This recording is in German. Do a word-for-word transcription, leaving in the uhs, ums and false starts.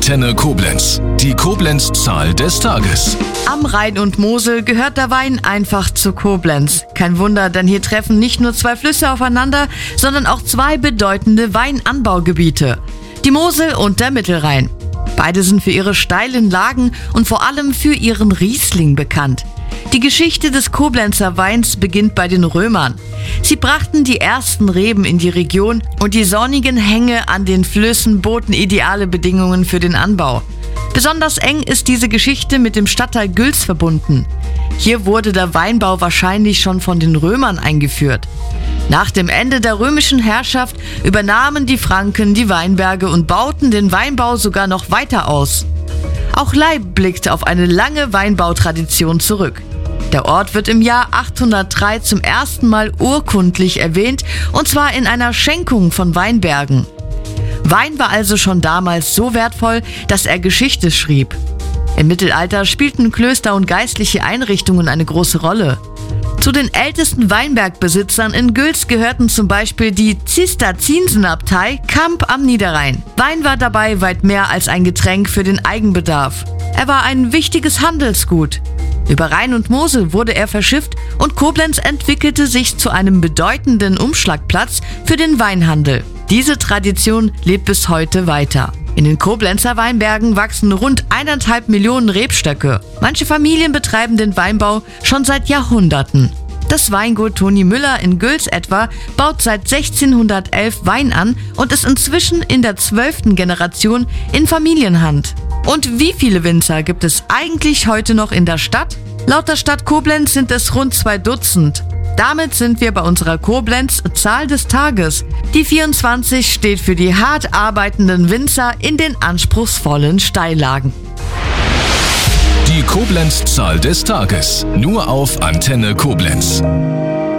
Antenne Koblenz. Die Koblenz-Zahl des Tages. Am Rhein und Mosel gehört der Wein einfach zu Koblenz. Kein Wunder, denn hier treffen nicht nur zwei Flüsse aufeinander, sondern auch zwei bedeutende Weinanbaugebiete. Die Mosel und der Mittelrhein. Beide sind für ihre steilen Lagen und vor allem für ihren Riesling bekannt. Die Geschichte des Koblenzer Weins beginnt bei den Römern. Sie brachten die ersten Reben in die Region und die sonnigen Hänge an den Flüssen boten ideale Bedingungen für den Anbau. Besonders eng ist diese Geschichte mit dem Stadtteil Güls verbunden. Hier wurde der Weinbau wahrscheinlich schon von den Römern eingeführt. Nach dem Ende der römischen Herrschaft übernahmen die Franken die Weinberge und bauten den Weinbau sogar noch weiter aus. Auch Leib blickt auf eine lange Weinbautradition zurück. Der Ort wird im Jahr achthundertdrei zum ersten Mal urkundlich erwähnt, und zwar in einer Schenkung von Weinbergen. Wein war also schon damals so wertvoll, dass er Geschichte schrieb. Im Mittelalter spielten Klöster und geistliche Einrichtungen eine große Rolle. Zu den ältesten Weinbergbesitzern in Güls gehörten zum Beispiel die Zisterzienserabtei Kamp am Niederrhein. Wein war dabei weit mehr als ein Getränk für den Eigenbedarf. Er war ein wichtiges Handelsgut. Über Rhein und Mosel wurde er verschifft und Koblenz entwickelte sich zu einem bedeutenden Umschlagplatz für den Weinhandel. Diese Tradition lebt bis heute weiter. In den Koblenzer Weinbergen wachsen rund eineinhalb Millionen Rebstöcke. Manche Familien betreiben den Weinbau schon seit Jahrhunderten. Das Weingut Toni Müller in Güls etwa baut seit sechzehnhundertelf Wein an und ist inzwischen in der zwölften Generation in Familienhand. Und wie viele Winzer gibt es eigentlich heute noch in der Stadt? Laut der Stadt Koblenz sind es rund zwei Dutzend. Damit sind wir bei unserer Koblenz-Zahl des Tages. Die vierundzwanzig steht für die hart arbeitenden Winzer in den anspruchsvollen Steillagen. Die Koblenz-Zahl des Tages. Nur auf Antenne Koblenz.